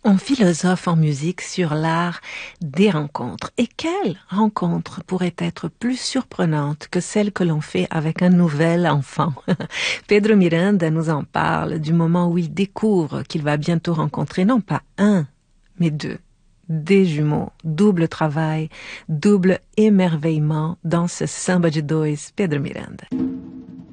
On philosophe en musique sur l'art des rencontres. Et quelle rencontre pourrait être plus surprenante que celle que l'on fait avec un nouvel enfant? Pedro Miranda nous en parle du moment où il découvre qu'il va bientôt rencontrer non pas un, mais deux. Des jumeaux, double travail, double émerveillement dans ce Samba de Dois, Pedro Miranda.